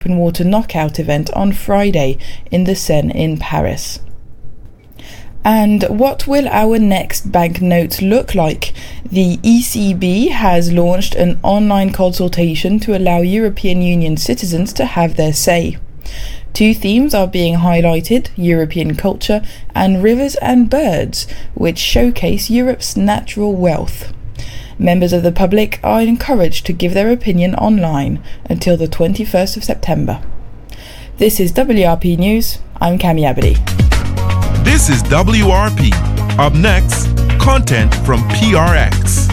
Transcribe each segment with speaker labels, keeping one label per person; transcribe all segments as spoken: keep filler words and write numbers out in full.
Speaker 1: open water knockout event on Friday in the Seine in Paris. And what will our next banknote look like? The E C B has launched an online consultation to allow European Union citizens to have their say. Two themes are being highlighted: European culture and rivers and birds, which showcase Europe's natural wealth. Members of the public are encouraged to give their opinion online until the twenty-first of September. This is W R P News. I'm Cami Abadi.
Speaker 2: This is W R P. Up next, content from P R X.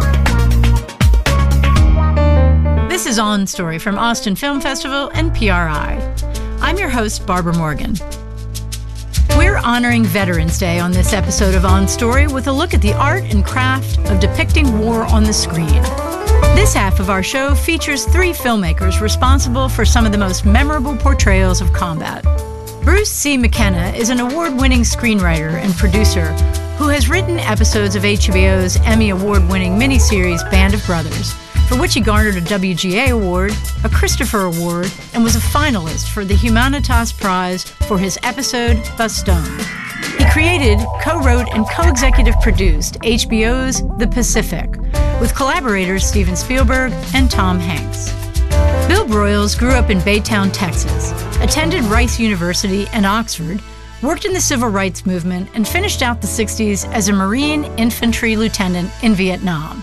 Speaker 3: This is On Story from Austin Film Festival and P R I. I'm your host, Barbara Morgan. We're honoring Veterans Day on this episode of On Story with a look at the art and craft of depicting war on the screen. This half of our show features three filmmakers responsible for some of the most memorable portrayals of combat. Bruce C. McKenna is an award-winning screenwriter and producer who has written episodes of H B O's Emmy Award-winning miniseries Band of Brothers, for which he garnered a W G A Award, a Christopher Award, and was a finalist for the Humanitas Prize for his episode Bastogne. He created, co-wrote, and co-executive produced H B O's The Pacific, with collaborators Steven Spielberg and Tom Hanks. Bill Broyles grew up in Baytown, Texas, attended Rice University and Oxford, worked in the civil rights movement, and finished out the sixties as a Marine infantry lieutenant in Vietnam.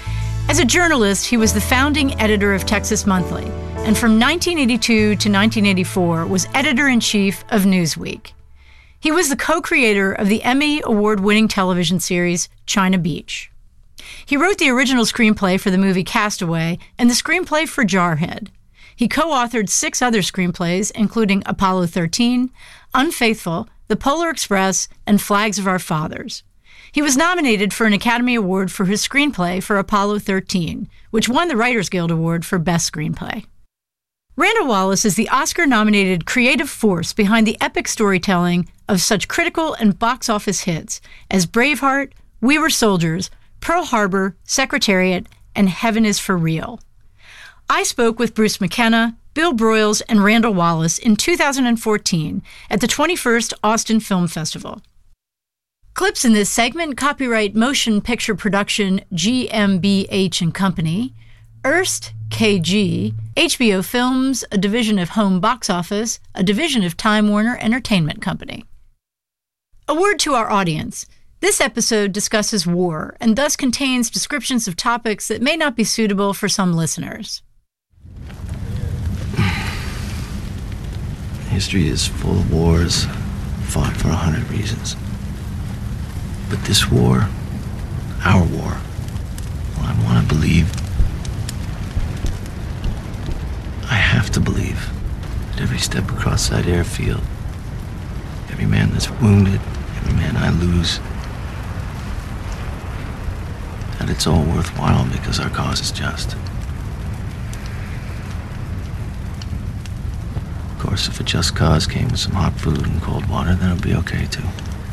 Speaker 3: As a journalist, he was the founding editor of Texas Monthly, and from nineteen eighty-two to nineteen eighty-four was editor-in-chief of Newsweek. He was the co-creator of the Emmy Award-winning television series China Beach. He wrote the original screenplay for the movie Castaway and the screenplay for Jarhead. He co-authored six other screenplays, including Apollo thirteen, Unfaithful, The Polar Express, and Flags of Our Fathers. He was nominated for an Academy Award for his screenplay for Apollo thirteen, which won the Writers Guild Award for Best Screenplay. Randall Wallace is the Oscar-nominated creative force behind the epic storytelling of such critical and box office hits as Braveheart, We Were Soldiers, Pearl Harbor, Secretariat, and Heaven is for Real. I spoke with Bruce McKenna, Bill Broyles, and Randall Wallace in two thousand fourteen at the twenty-first Austin Film Festival. Clips in this segment copyright Motion Picture Production G M B H and Company, Erst K G, H B O Films, a division of Home Box Office, a division of Time Warner Entertainment Company. A word to our audience. This episode discusses war and thus contains descriptions of topics that may not be suitable for some listeners.
Speaker 4: History is full of wars fought for a hundred reasons. But this war, our war, well, I want to believe, I have to believe that every step across that airfield, every man that's wounded, every man I lose, that it's all worthwhile because our cause is just. Of course, if a just cause came with some hot food and cold water, then it'd be okay too.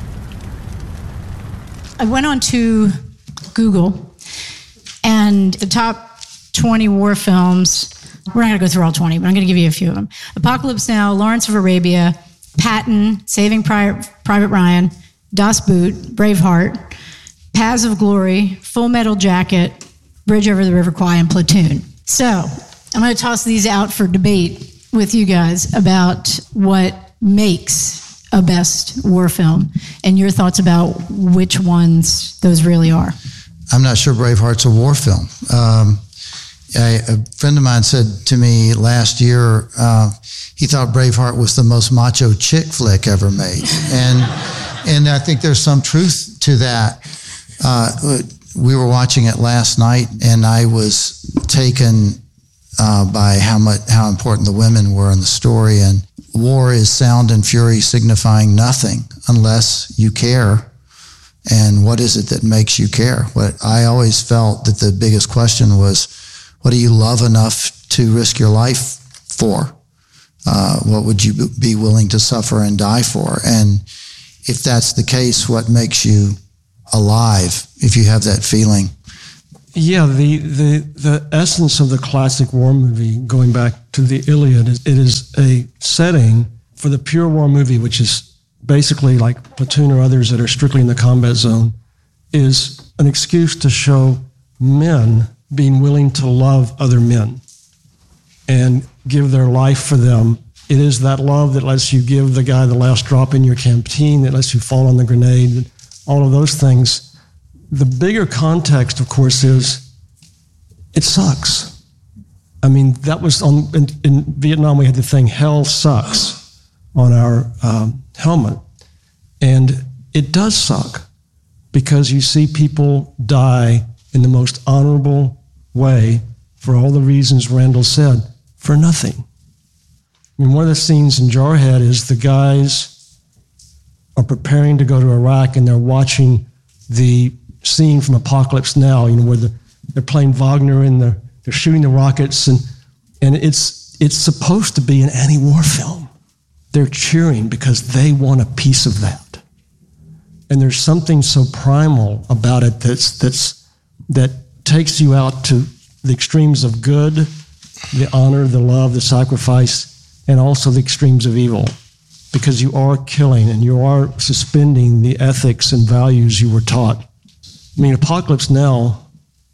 Speaker 5: I went on to Google, and the top twenty war films, we're not going to go through all twenty, but I'm going to give you a few of them. Apocalypse Now, Lawrence of Arabia, Patton, Saving Pri- Private Ryan, Das Boot, Braveheart, Paths of Glory, Full Metal Jacket, Bridge Over the River Kwai, and Platoon. So I'm going to toss these out for debate with you guys about what makes a best war film and your thoughts about which ones those really are.
Speaker 6: I'm not sure Braveheart's a war film. Um, I, a friend of mine said to me last year, uh, he thought Braveheart was the most macho chick flick ever made. And and I think there's some truth to that. Uh, we were watching it last night, and I was taken uh, by how much how important the women were in the story. And war is sound and fury signifying nothing unless you care. And what is it that makes you care? What I always felt that the biggest question was, what do you love enough to risk your life for? Uh, what would you be willing to suffer and die for? And if that's the case, what makes you alive? If you have that feeling,
Speaker 7: Yeah, the, the, the essence of the classic war movie, going back to the Iliad, is it is a setting for the pure war movie, which is basically like Platoon or others that are strictly in the combat zone, is an excuse to show men being willing to love other men and give their life for them. It is that love that lets you give the guy the last drop in your canteen, that lets you fall on the grenade, all of those things. The bigger context, of course, is it sucks. I mean, that was on in, in Vietnam, we had the thing, hell sucks, on our um, helmet. And it does suck because you see people die in the most honorable way for all the reasons Randall said, for nothing. I mean, one of the scenes in Jarhead is the guys are preparing to go to Iraq and they're watching the scene from Apocalypse Now, you know, where the, they're playing Wagner and they're, they're shooting the rockets, and and it's it's supposed to be an anti-war film. They're cheering because they want a piece of that. And there's something so primal about it that's that's that takes you out to the extremes of good, the honor, the love, the sacrifice, and also the extremes of evil. Because you are killing and you are suspending the ethics and values you were taught. I mean, Apocalypse Now,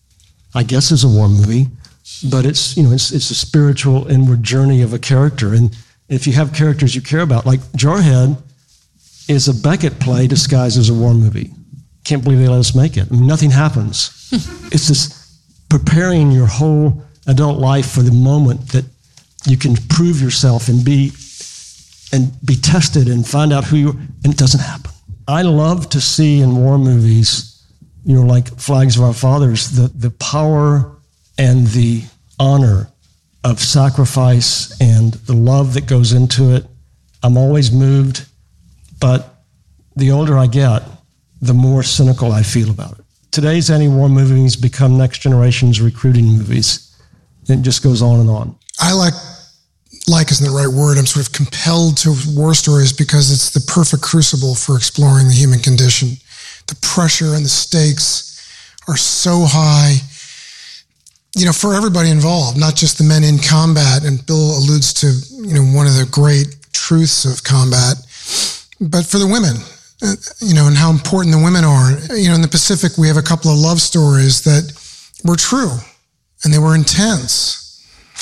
Speaker 7: I guess, is a war movie, but it's, you know, it's it's a spiritual inward journey of a character. And if you have characters you care about, like Jarhead is a Beckett play disguised as a war movie. Can't believe they let us make it. I mean, nothing happens. It's just preparing your whole adult life for the moment that you can prove yourself and be and be tested and find out who you are, and it doesn't happen. I love to see in war movies, you know, like Flags of Our Fathers, the, the power and the honor of sacrifice and the love that goes into it. I'm always moved, but the older I get, the more cynical I feel about it. Today's anti-war movies become next generation's recruiting movies. It just goes on and on.
Speaker 8: I like like isn't the right word. I'm sort of compelled to war stories because it's the perfect crucible for exploring the human condition. The pressure and the stakes are so high, you know, for everybody involved, not just the men in combat. And Bill alludes to, you know, one of the great truths of combat, but for the women, you know, and how important the women are. You know, in the Pacific, we have a couple of love stories that were true and they were intense.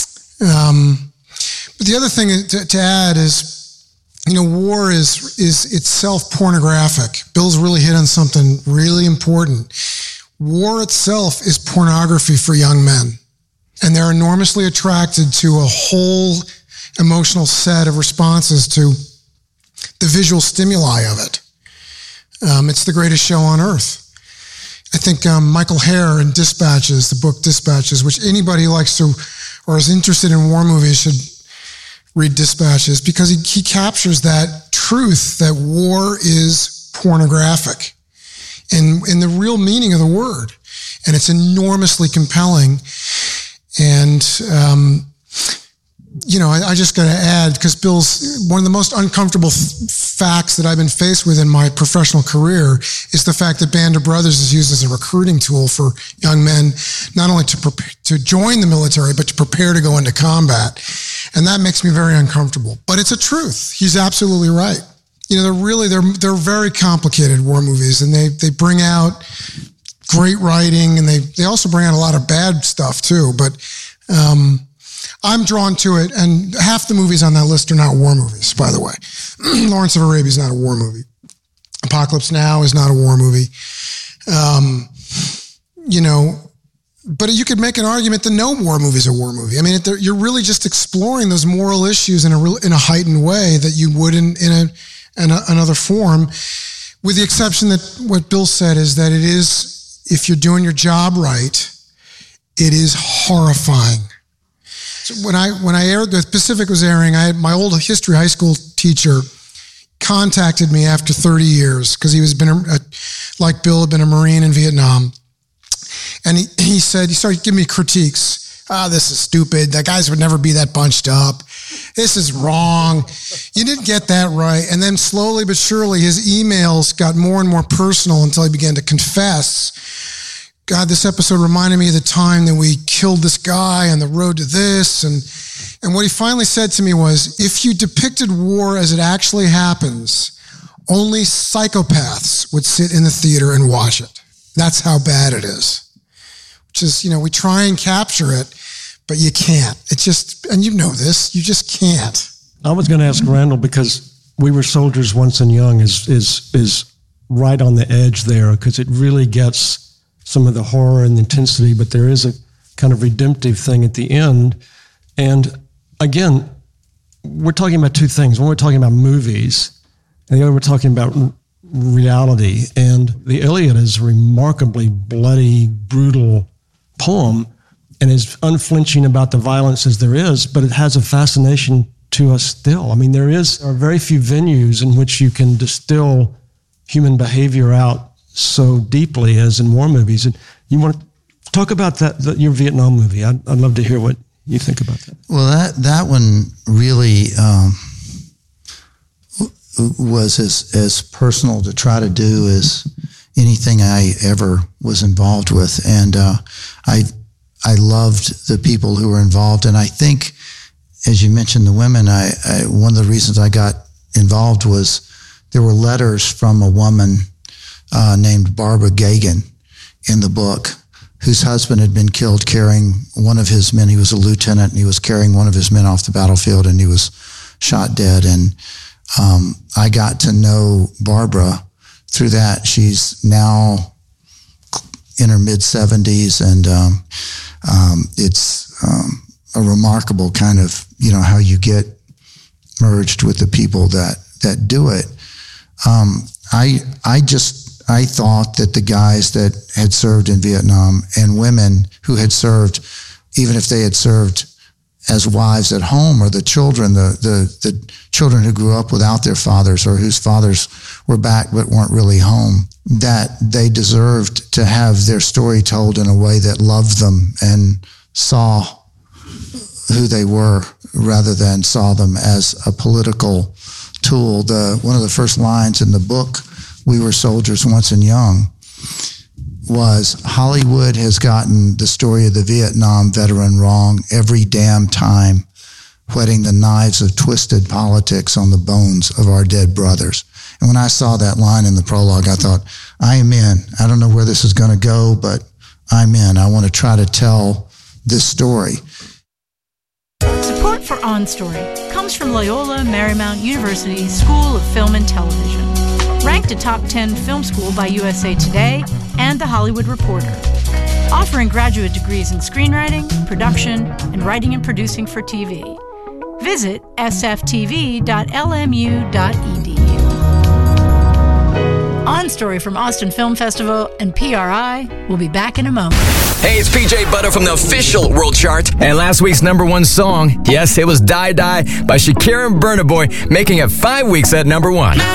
Speaker 8: Um, But the other thing to, to add is, you know, war is is itself pornographic. Bill's really hit on something really important. War itself is pornography for young men. And they're enormously attracted to a whole emotional set of responses to the visual stimuli of it. Um, it's the greatest show on earth. I think um, Michael Hare in Dispatches, the book Dispatches, which anybody who likes to or is interested in war movies should read Dispatches, because he, he captures that truth that war is pornographic and in the real meaning of the word. And it's enormously compelling. And, um, you know, I, I just got to add, because Bill's one of the most uncomfortable th- facts that I've been faced with in my professional career is the fact that Band of Brothers is used as a recruiting tool for young men, not only to prepare, to join the military, but to prepare to go into combat. And that makes me very uncomfortable. But it's a truth. He's absolutely right. You know, they're really, they're they're very complicated war movies, and they they bring out great writing, and they, they also bring out a lot of bad stuff too. But um, I'm drawn to it, and half the movies on that list are not war movies, by the way. Lawrence of Arabia is not a war movie. Apocalypse Now is not a war movie. Um, you know, but you could make an argument that no war movie is a war movie. I mean, you're really just exploring those moral issues in a real, in a heightened way that you would in, in, a, in a, another form, with the exception that what Bill said is that it is, if you're doing your job right, it is horrifying. So when I when I aired, the Pacific was airing, I had my old history high school teacher contacted me after thirty years, because he was been a, a, like Bill had been a Marine in Vietnam. And he, he said, he started giving me critiques. Ah, oh, this is stupid. The guys would never be that bunched up. This is wrong. You didn't get that right. And then slowly but surely, his emails got more and more personal until he began to confess God, this episode reminded me of the time that we killed this guy on the road to this. And, and what he finally said to me was, if you depicted war as it actually happens, only psychopaths would sit in the theater and watch it. That's how bad it is. Which is, you know, we try and capture it, but you can't. It's just, and you know this, you just can't.
Speaker 7: I was going to ask Randall, because We Were Soldiers Once and Young is is is right on the edge there, because it really gets some of the horror and the intensity, but there is a kind of redemptive thing at the end. And again, we're talking about two things. One, we're talking about movies, and the other, we're talking about reality. And the Iliad is a remarkably bloody, brutal poem, and as unflinching about the violence as there is, but it has a fascination to us still. I mean, there is there are very few venues in which you can distill human behavior out so deeply as in war movies. And you want to talk about that, the, your Vietnam movie. I'd, I'd love to hear what you think about that.
Speaker 6: Well, that, that one really um, was as, as personal to try to do as anything I ever was involved with. And uh, I, I loved the people who were involved. And I think, as you mentioned, the women, I, I one of the reasons I got involved was there were letters from a woman uh, named Barbara Gagan in the book, whose husband had been killed carrying one of his men. He was a lieutenant, and he was carrying one of his men off the battlefield, and he was shot dead. And um, I got to know Barbara through that. She's now in her mid-seventies, and um, um, it's um, a remarkable kind of, you know, how you get merged with the people that, that do it. Um, I I just, I thought that the guys that had served in Vietnam and women who had served, even if they had served as wives at home, or the children, the, the, the children who grew up without their fathers or whose fathers were back but weren't really home, that they deserved to have their story told in a way that loved them and saw who they were rather than saw them as a political tool. The, one of the first lines in the book, We Were Soldiers Once and Young, was, Hollywood has gotten the story of the Vietnam veteran wrong every damn time, whetting the knives of twisted politics on the bones of our dead brothers. And when I saw that line in the prologue, I thought, I am in. I don't know where this is going to go, but I'm in. I want to try to tell this story.
Speaker 3: Support for On Story comes from Loyola Marymount University School of Film and Television, ranked a top ten film school by U S A Today and The Hollywood Reporter, offering graduate degrees in screenwriting, production, and writing and producing for T V. Visit s f t v dot l m u dot e d u. On Story from Austin Film Festival and P R I will be back in a moment.
Speaker 9: Hey, it's P J Butter from the official World Chart. And last week's number one song, yes, it was Die Die by Shakira and Burna Boy, making it five weeks at number one.